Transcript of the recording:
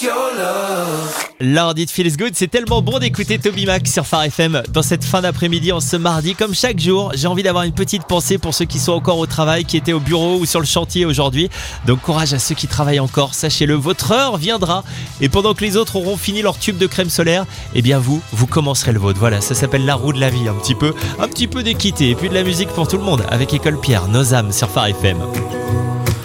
Lord It Feels Good, c'est tellement bon d'écouter Toby Mac sur Phare FM dans cette fin d'après-midi en ce mardi. Comme chaque jour, j'ai envie d'avoir une petite pensée pour ceux qui sont encore au travail, qui étaient au bureau ou sur le chantier aujourd'hui. Donc courage à ceux qui travaillent encore, sachez-le, votre heure viendra. Et pendant que les autres auront fini leur tube de crème solaire, eh bien vous commencerez le vôtre. Voilà, ça s'appelle la roue de la vie, un petit peu d'équité et puis de la musique pour tout le monde avec École Pierre, Nos âmes sur Phare FM.